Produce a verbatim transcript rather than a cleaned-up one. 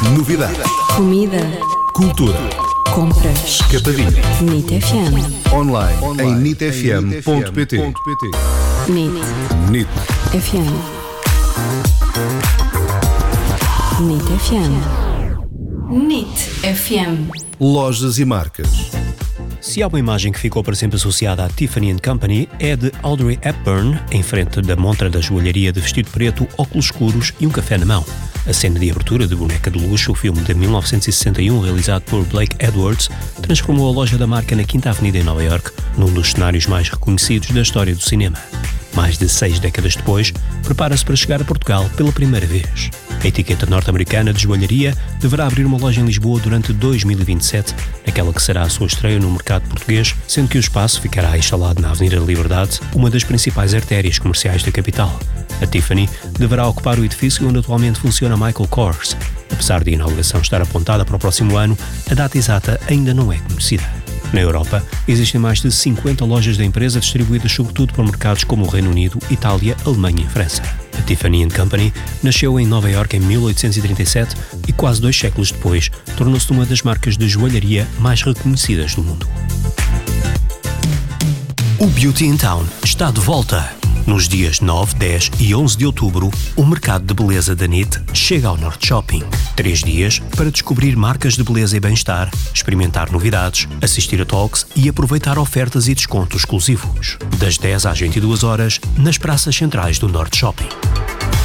Novidades. Comida. Cultura. Compras. Capadinho. NIT F M. Online, Online. em nit f m ponto p t. NIT NIT F M. NIT F M. NIT F M. Lojas e marcas. Se há uma imagem que ficou para sempre associada à Tiffany and Company, é de Audrey Hepburn, em frente da montra da joalharia de vestido preto, óculos escuros e um café na mão. A cena de abertura de Boneca de Luxo, o filme de mil novecentos e sessenta e um realizado por Blake Edwards, transformou a loja da marca na Quinta Avenida em Nova York, num dos cenários mais reconhecidos da história do cinema. Mais de seis décadas depois, prepara-se para chegar a Portugal pela primeira vez. A etiqueta norte-americana de joalharia deverá abrir uma loja em Lisboa durante dois mil e vinte e sete, naquela que será a sua estreia no mercado português, sendo que o espaço ficará instalado na Avenida da Liberdade, uma das principais artérias comerciais da capital. A Tiffany deverá ocupar o edifício onde atualmente funciona Michael Kors. Apesar de a inauguração estar apontada para o próximo ano, a data exata ainda não é conhecida. Na Europa, existem mais de cinquenta lojas da empresa distribuídas sobretudo por mercados como o Reino Unido, Itália, Alemanha e França. A Tiffany and Company nasceu em Nova York em mil oitocentos e trinta e sete e quase dois séculos depois tornou-se uma das marcas de joalharia mais reconhecidas do mundo. O Beauty in Town está de volta. Nos dias nove, dez e onze de outubro, o mercado de beleza da NIT chega ao Norte Shopping. Três dias para descobrir marcas de beleza e bem-estar, experimentar novidades, assistir a talks e aproveitar ofertas e descontos exclusivos. Das dez às vinte e duas horas, nas praças centrais do Norte Shopping.